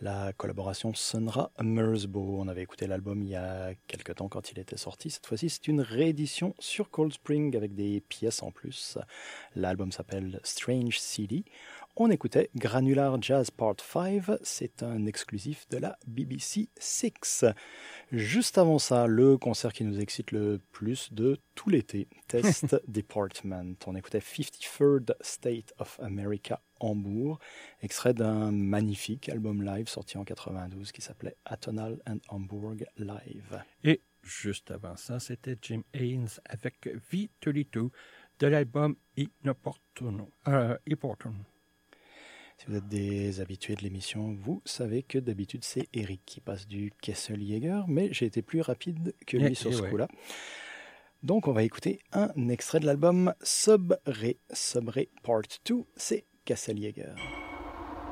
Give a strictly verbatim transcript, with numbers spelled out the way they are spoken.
La collaboration sonnera Mersbo. On avait écouté l'album il y a quelques temps quand il était sorti. Cette fois-ci, c'est une réédition sur Cold Spring avec des pièces en plus. L'album s'appelle Strange C D. On écoutait Granular Jazz Part cinq, c'est un exclusif de la B B C six. Juste avant ça, le concert qui nous excite le plus de tout l'été, Test Department. On écoutait fifty-third State of America Hambourg, extrait d'un magnifique album live sorti en quatre-vingt-douze qui s'appelait Atonal and Hamburg Live. Et juste avant ça, c'était Jim Haynes avec V trente-deux de l'album Inopportuno. Euh, Opportune. Si vous êtes des habitués de l'émission, vous savez que d'habitude c'est Eric qui passe du Kesseljäger, mais j'ai été plus rapide que lui et, sur et ce ouais. coup-là. Donc on va écouter un extrait de l'album Sobre, Sobre Part deux, c'est Kesseljäger.